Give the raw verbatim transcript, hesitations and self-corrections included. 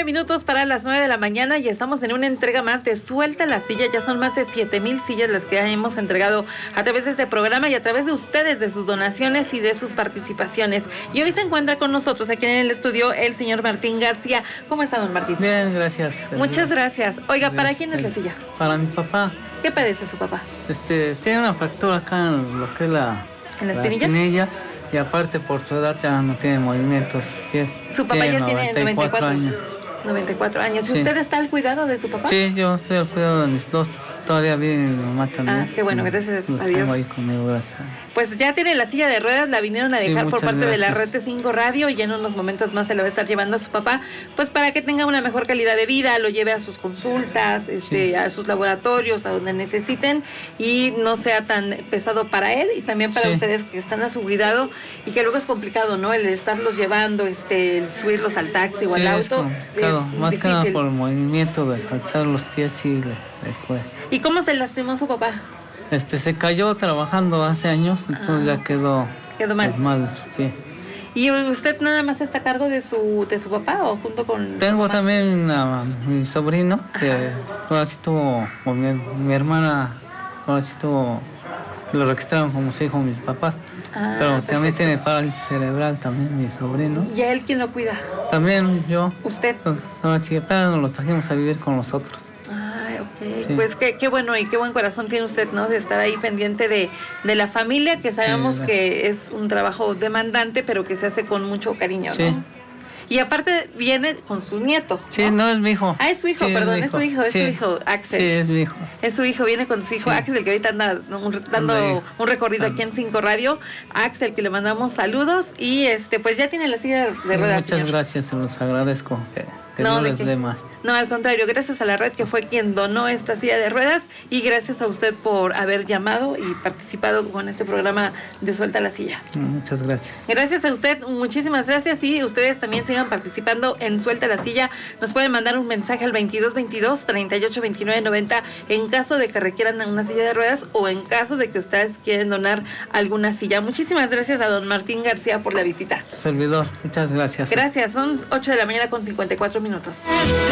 nueve minutos para las nueve de la mañana y estamos en una entrega más de Suelta la Silla. Ya son más de siete mil sillas las que hemos entregado a través de este programa y a través de ustedes, de sus donaciones y de sus participaciones. Y hoy se encuentra con nosotros aquí en el estudio el señor Martín García. ¿Cómo está, don Martín? Bien, gracias. Muchas gracias. Oiga, ¿para Gracias. quién es la silla? Para mi papá. ¿Qué padece su papá? Este, tiene una fractura acá en lo que es la, ¿En la espinilla? espinilla, y aparte por su edad ya no tiene movimientos. Su papá ya tiene noventa y cuatro años. noventa y cuatro años. ¿Y Sí. usted está al cuidado de su papá? Sí, yo estoy al cuidado de mis dos. Todavía vive mi mamá también. Ah, qué bueno, gracias Los a Dios. tengo ahí conmigo, gracias. Pues ya tiene la silla de ruedas, la vinieron a Sí, dejar por muchas parte de la gracias. Red T cinco Radio y ya en unos momentos más se lo va a estar llevando a su papá, pues para que tenga una mejor calidad de vida, lo lleve a sus consultas, este, Sí. a sus laboratorios, a donde necesiten y no sea tan pesado para él y también para Sí. ustedes que están a su cuidado y que luego es complicado, ¿no? El estarlos llevando, este, el subirlos al taxi o Sí, al es auto complicado. es Más que nada difícil. por el movimiento de alzar los pies y le, le cuesta. ¿Y cómo se lastimó su papá? Este, se cayó trabajando hace años, entonces Ah. ya quedó, Quedó mal. pues, mal de su pie. ¿Y usted nada más está a cargo de su de su papá o junto con su Tengo mamá? también a mi sobrino, que ahora sí tuvo, o mi, mi hermana, ahora sí tuvo, lo registraron como su hijo mis papás, Ah, pero perfecto. también tiene parálisis cerebral también mi sobrino. ¿Y a él quién lo cuida? También yo, ¿Usted? ahora sí, pero nos los trajimos a vivir con nosotros. Ay, ok. Sí. Pues qué, qué bueno y qué buen corazón tiene usted, ¿no? De estar ahí pendiente de, de la familia, que sabemos Sí, que es un trabajo demandante, pero que se hace con mucho cariño, Sí. ¿no? Y aparte viene con su nieto, Sí, no es mi hijo. Ah, es su hijo, Sí, perdón, mi es su hijo, es Sí. su hijo, Axel. Sí, es mi hijo. Es su hijo, viene con su hijo Sí. Axel, el que ahorita anda un- dando Anda ahí. un recorrido Ah. aquí en Cinco Radio. Axel, que le mandamos saludos y este pues ya tiene la silla de Sí, ruedas, muchas señor. gracias, se los agradezco. Que, que No, Dios ¿de les qué? dé más. No, al contrario, gracias a la red que fue quien donó esta silla de ruedas y gracias a usted por haber llamado y participado con este programa de Suelta la Silla. Muchas gracias. Gracias a usted, muchísimas gracias y ustedes también sigan participando en Suelta la Silla. Nos pueden mandar un mensaje al veintidós veintidós treinta y ocho veintinueve noventa en caso de que requieran una silla de ruedas o en caso de que ustedes quieren donar alguna silla. Muchísimas gracias a don Martín García por la visita. Servidor, muchas gracias. Gracias, son ocho de la mañana con cincuenta y cuatro minutos.